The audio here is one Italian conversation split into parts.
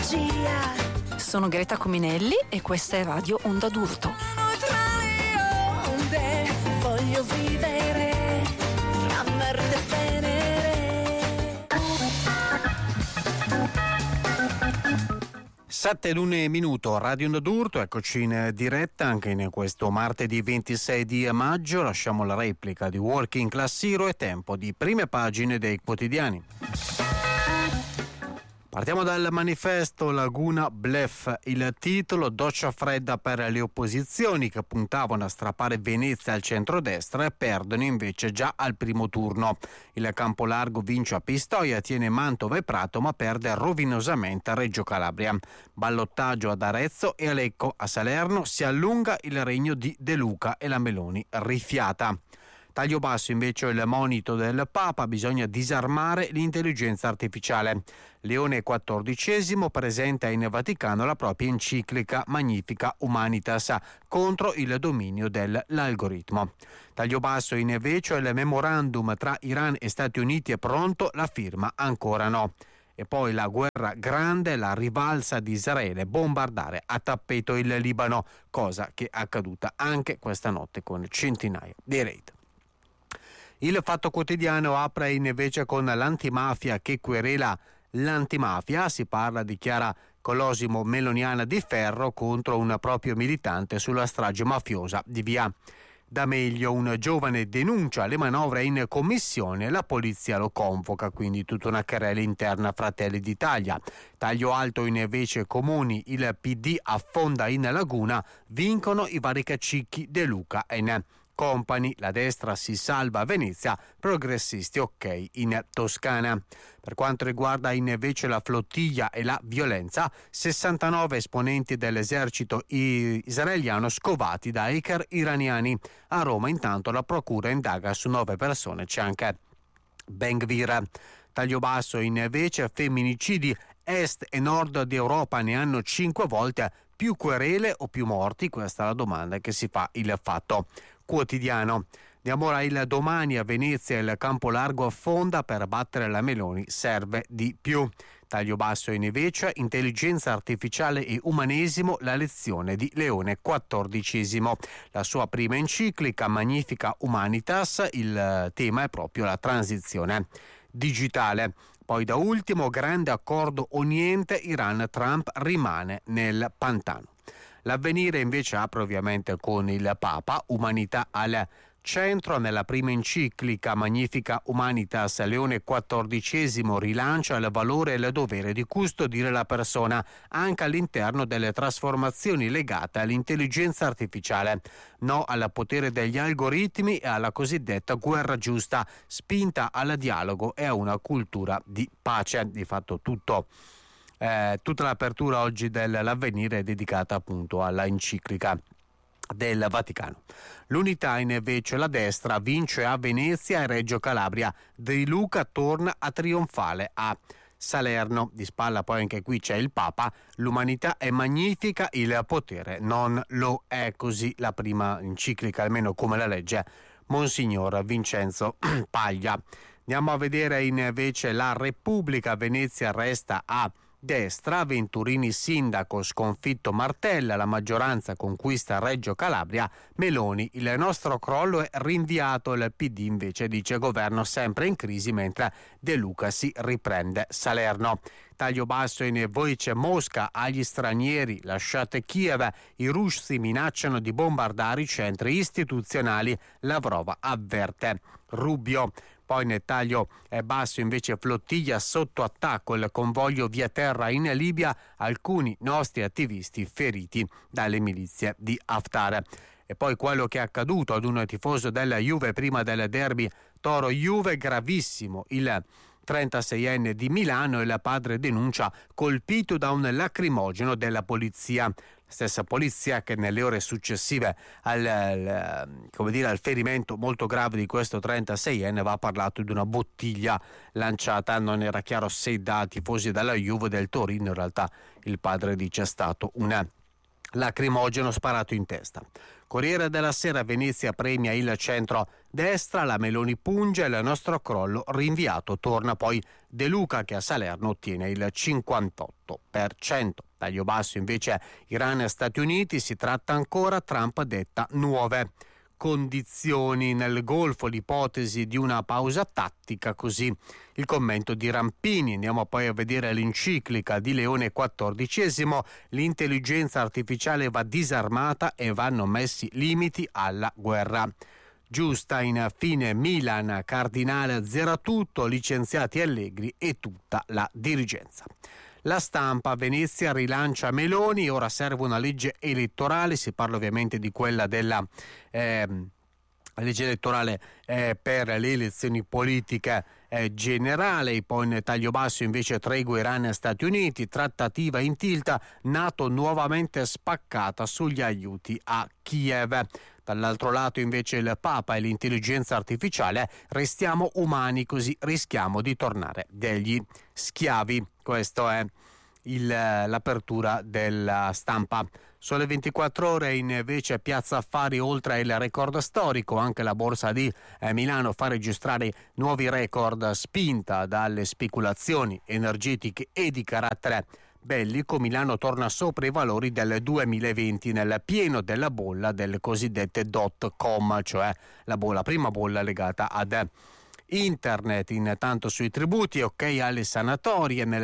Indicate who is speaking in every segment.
Speaker 1: magia.
Speaker 2: Sono Greta Cominelli e questa è Radio Onda d'Urto.
Speaker 1: Tra le onde voglio vivere tra Marte e Venere.
Speaker 3: 7:01, Radio Onda d'Urto, eccoci in diretta anche in questo martedì 26 di maggio. Lasciamo la replica di Working Class Hero e tempo di prime pagine dei quotidiani. Partiamo dal manifesto Laguna Bluff, il titolo: doccia fredda per le opposizioni che puntavano a strappare Venezia al centrodestra e perdono invece già al primo turno. Il Campolargo vince a Pistoia, tiene Mantova e Prato ma perde rovinosamente a Reggio Calabria. Ballottaggio ad Arezzo e a Lecco. A Salerno si allunga il regno di De Luca e la Meloni rifiata. Taglio basso invece il monito del Papa: bisogna disarmare l'intelligenza artificiale. Leone XIV presenta in Vaticano la propria enciclica Magnifica Humanitas contro il dominio dell'algoritmo. Taglio basso invece il memorandum tra Iran e Stati Uniti è pronto, la firma ancora no. E poi la guerra grande, la rivalsa di Israele, bombardare a tappeto il Libano, cosa che è accaduta anche questa notte con centinaia di raid. Il Fatto Quotidiano apre invece con l'antimafia che querela l'antimafia. Si parla di Chiara Colosimo Meloniana di Ferro contro un proprio militante sulla strage mafiosa di via D'Amelio. Un giovane denuncia le manovre in commissione, la polizia lo convoca, quindi tutta una querela interna Fratelli d'Italia. Taglio alto invece comuni, il PD affonda in laguna, vincono i vari cacicchi De Luca e Company, la destra si salva a Venezia, progressisti ok in Toscana. Per quanto riguarda invece la flottiglia e la violenza, 69 esponenti dell'esercito israeliano scovati da hacker iraniani. A Roma intanto la procura indaga su 9 persone, c'è anche Ben Gvir. Taglio basso invece femminicidi, est e nord d'Europa ne hanno 5 volte, più querele o più morti? Questa è la domanda che si fa il Fatto Quotidiano. Andiamo ora il Domani. A Venezia il Campolargo affonda, per battere la Meloni serve di più. Taglio basso invece intelligenza artificiale e umanesimo, la lezione di Leone XIV. La sua prima enciclica Magnifica Humanitas, il tema è proprio la transizione digitale. Poi da ultimo grande accordo o niente, Iran-Trump rimane nel pantano. L'Avvenire invece apre ovviamente con il Papa, umanità al centro. Nella prima enciclica Magnifica Humanitas, Leone XIV rilancia il valore e il dovere di custodire la persona anche all'interno delle trasformazioni legate all'intelligenza artificiale. No al potere degli algoritmi e alla cosiddetta guerra giusta, spinta al dialogo e a una cultura di pace. Di fatto tutta l'apertura oggi dell'Avvenire è dedicata appunto alla enciclica del Vaticano. L'Unità invece, la destra vince a Venezia e Reggio Calabria. De Luca torna a trionfale a Salerno. Di spalla poi anche qui c'è il Papa: l'umanità è magnifica, il potere non lo è. Così la prima enciclica, almeno come la legge Monsignor Vincenzo Paglia. Andiamo a vedere invece la Repubblica. Venezia resta a destra, Venturini sindaco, sconfitto Martella, la maggioranza conquista Reggio Calabria, Meloni, il nostro crollo è rinviato, il PD invece dice governo sempre in crisi, mentre De Luca si riprende Salerno. Taglio basso in voce Mosca agli stranieri, lasciate Kiev, i russi minacciano di bombardare i centri istituzionali, Lavrov avverte Rubio. Poi nel taglio basso invece flottiglia sotto attacco, il convoglio via terra in Libia, alcuni nostri attivisti feriti dalle milizie di Haftar. E poi quello che è accaduto ad un tifoso della Juve prima del derby Toro-Juve, gravissimo. Il 36enne di Milano, il padre denuncia colpito da un lacrimogeno della polizia. La stessa polizia che nelle ore successive al ferimento molto grave di questo 36enne aveva parlato di una bottiglia lanciata, non era chiaro se da tifosi della Juve o del Torino. In realtà il padre dice è stato un lacrimogeno sparato in testa. Corriere della Sera, Venezia premia il centro-destra, la Meloni punge, il nostro crollo rinviato, torna poi De Luca che a Salerno ottiene il 58%. Taglio basso invece Iran e Stati Uniti, si tratta ancora, Trump detta nuove condizioni nel Golfo, l'ipotesi di una pausa tattica, così il commento di Rampini. Andiamo poi a vedere l'enciclica di Leone XIV, l'intelligenza artificiale va disarmata e vanno messi limiti alla guerra giusta. Infine Milan, Cardinale azzera tutto, licenziati Allegri e tutta la dirigenza. La Stampa, Venezia rilancia Meloni, ora serve una legge elettorale, si parla ovviamente di quella della legge elettorale per le elezioni politiche generale. Poi in taglio basso invece tregua Iran e Stati Uniti, trattativa in tilt, NATO nuovamente spaccata sugli aiuti a Kiev. Dall'altro lato invece il Papa e l'intelligenza artificiale, restiamo umani così rischiamo di tornare degli schiavi. Questo è l'apertura della Stampa. Sole 24 ore invece Piazza Affari, oltre il record storico, anche la borsa di Milano fa registrare nuovi record spinta dalle speculazioni energetiche e di carattere bellico. Milano torna sopra i valori del 2020 nel pieno della bolla delle cosiddette .com, cioè la prima bolla legata ad internet. Intanto sui tributi, ok alle sanatorie nel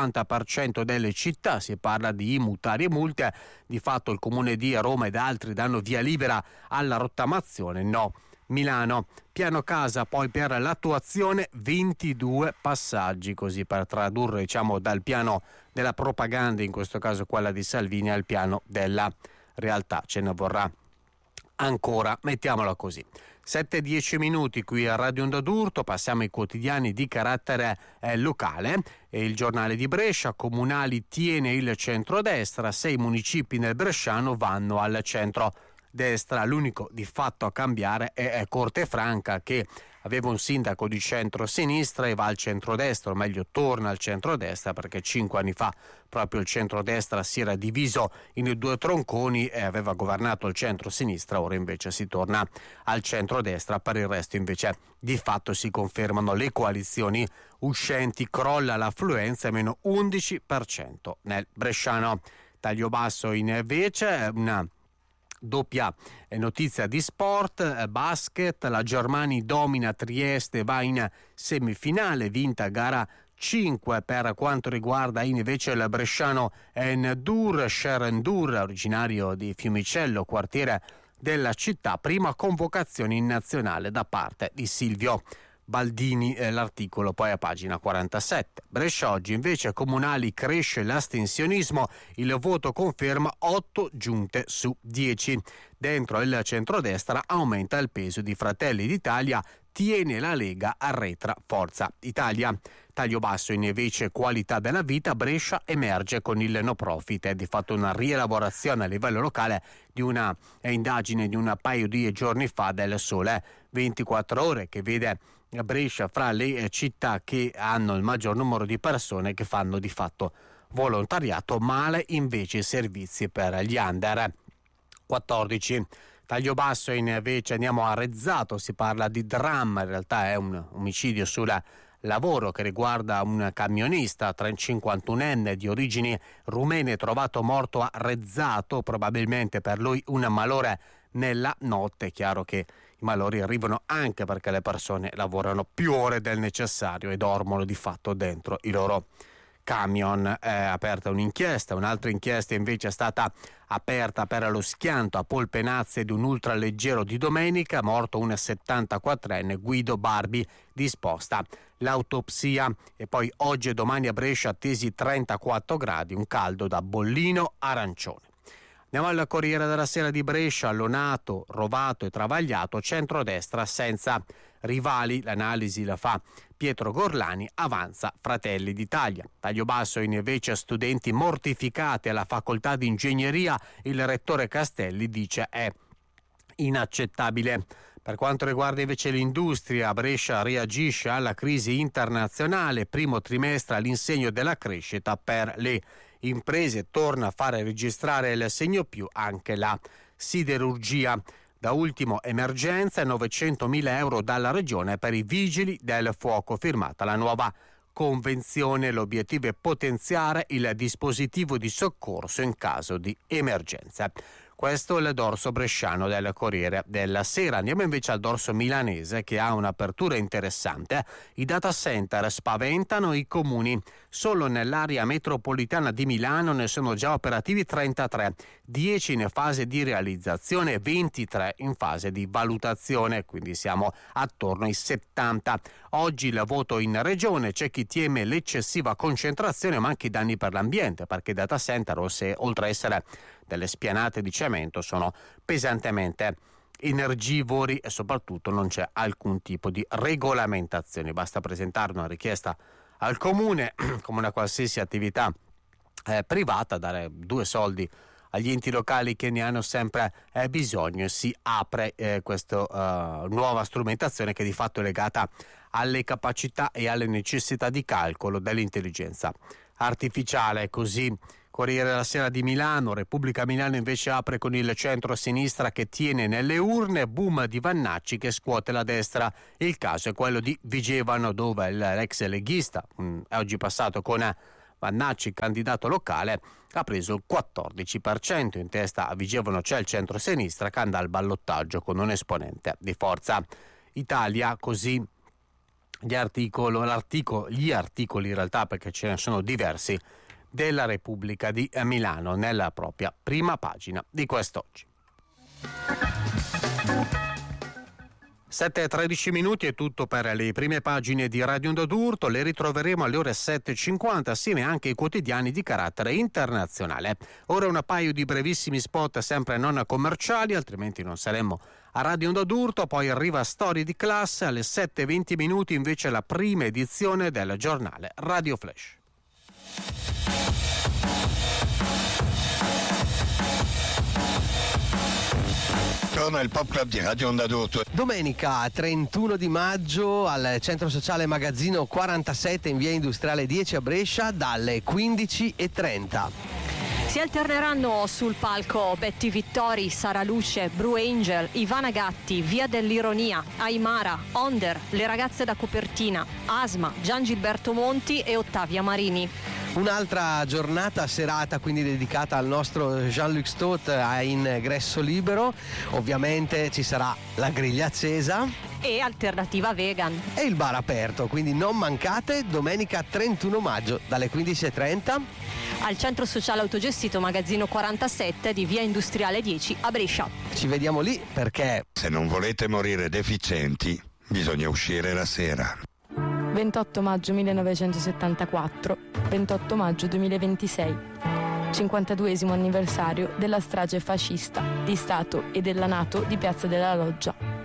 Speaker 3: 50% delle città, si parla di mutari e multe, di fatto il comune di Roma ed altri danno via libera alla rottamazione, no. Milano, piano casa poi per l'attuazione 22 passaggi, così per tradurre dal piano della propaganda, in questo caso quella di Salvini, al piano della realtà. Ce ne vorrà ancora, mettiamola così. 7-10 minuti qui a Radio Onda d'Urto, passiamo ai quotidiani di carattere locale. Il Giornale di Brescia, Comunali tiene il centrodestra, 6 municipi nel bresciano vanno al centrodestra, l'unico di fatto a cambiare è Cortefranca, che aveva un sindaco di centro-sinistra e va al centrodestra, o meglio torna al centrodestra, perché 5 anni fa proprio il centrodestra si era diviso in 2 tronconi e aveva governato il centro-sinistra, ora invece si torna al centrodestra. Per il resto invece di fatto si confermano le coalizioni uscenti, crolla l'affluenza, meno 11% nel bresciano. Taglio basso invece una doppia notizia di sport, basket, la Germani domina Trieste, va in semifinale, vinta gara 5 per quanto riguarda invece il bresciano Endur, Scerendur, originario di Fiumicello, quartiere della città, prima convocazione in nazionale da parte di Silvio Baldini, l'articolo poi a pagina 47. Brescia oggi invece Comunali, cresce l'astensionismo, il voto conferma 8 giunte su 10. Dentro il centrodestra aumenta il peso di Fratelli d'Italia, tiene la Lega, arretra Forza Italia. Taglio basso invece qualità della vita, Brescia emerge con il no profit, è di fatto una rielaborazione a livello locale di una indagine di un paio di giorni fa del Sole 24 ore, che vede Brescia fra le città che hanno il maggior numero di persone che fanno di fatto volontariato, male invece i servizi per gli under 14. Taglio basso invece andiamo a Rezzato, si parla di dramma, in realtà è un omicidio sul lavoro che riguarda un camionista 51enne di origini rumene trovato morto a Rezzato, probabilmente per lui un malore nella notte. È chiaro che i malori arrivano anche perché le persone lavorano più ore del necessario e dormono di fatto dentro i loro camion. È aperta un'inchiesta, un'altra inchiesta invece è stata aperta per lo schianto a Polpenazze di un ultraleggero di domenica, morto un 74enne, Guido Barbi, disposta l'autopsia. E poi oggi e domani a Brescia attesi 34 gradi, un caldo da bollino arancione. Andiamo al Corriere della Sera di Brescia, Lonato, Rovato e Travagliato, centrodestra senza rivali, l'analisi la fa Pietro Gorlani, avanza Fratelli d'Italia. Taglio basso invece studenti mortificati alla facoltà di ingegneria, il rettore Castelli dice è inaccettabile. Per quanto riguarda invece l'industria, Brescia reagisce alla crisi internazionale, primo trimestre all'insegno della crescita per le imprese torna a fare registrare il segno più anche la siderurgia. Da ultimo emergenza, 900.000 euro dalla Regione per i vigili del fuoco, firmata la nuova convenzione. L'obiettivo è potenziare il dispositivo di soccorso in caso di emergenza. Questo è il dorso bresciano del Corriere della Sera. Andiamo invece al dorso milanese, che ha un'apertura interessante. I data center spaventano i comuni. Solo nell'area metropolitana di Milano ne sono già operativi 33, 10 in fase di realizzazione, 23 in fase di valutazione, quindi siamo attorno ai 70. Oggi il voto in regione, c'è chi teme l'eccessiva concentrazione ma anche i danni per l'ambiente, perché i data center, oltre a essere delle spianate di cemento, sono pesantemente energivori e soprattutto non c'è alcun tipo di regolamentazione. Basta presentare una richiesta al comune, come una qualsiasi attività privata, dare 2 soldi agli enti locali che ne hanno sempre bisogno, e si apre questa nuova strumentazione che di fatto è legata alle capacità e alle necessità di calcolo dell'intelligenza artificiale. Così Corriere della Sera di Milano. Repubblica Milano invece apre con il centro-sinistra che tiene nelle urne, boom di Vannacci che scuote la destra. Il caso è quello di Vigevano, dove l'ex leghista, oggi passato con Vannacci, candidato locale, ha preso il 14%. In testa a Vigevano c'è il centro-sinistra che andrà al ballottaggio con un esponente di Forza Italia. Così gli articoli in realtà, perché ce ne sono diversi, della Repubblica di Milano nella propria prima pagina di quest'oggi. 7:13 minuti è tutto per le prime pagine di Radio Onda d'Urto. Le ritroveremo alle ore 7:50 assieme anche ai quotidiani di carattere internazionale. Ora un paio di brevissimi spot sempre non commerciali, altrimenti non saremmo a Radio Onda d'Urto. Poi arriva Storie di classe alle 7:20 minuti, invece la prima edizione del giornale Radio Flash.
Speaker 4: Torna il Pop Club di Radio Onda d'Urto.
Speaker 5: Domenica 31 di maggio al Centro Sociale Magazzino 47 in via Industriale 10 a Brescia dalle 15:30.
Speaker 6: Si alterneranno sul palco Betty Vittori, Sara Luce, Bru Angel, Ivana Gatti, Via dell'Ironia, Aimara, Onder, Le ragazze da copertina, Asma, Gian Gilberto Monti e Ottavia Marini.
Speaker 5: Un'altra giornata serata quindi dedicata al nostro Jean-Luc Stott a ingresso libero. Ovviamente ci sarà la griglia accesa
Speaker 6: E alternativa vegan.
Speaker 5: e il bar aperto, quindi non mancate domenica 31 maggio dalle 15:30.
Speaker 6: Al centro sociale autogestito Magazzino 47 di via Industriale 10 a Brescia.
Speaker 5: Ci vediamo lì perché
Speaker 4: Se non volete morire deficienti, bisogna uscire la sera.
Speaker 7: 28 maggio 1974, 28 maggio 2026. 52esimo anniversario della strage fascista di Stato e della NATO di Piazza della Loggia.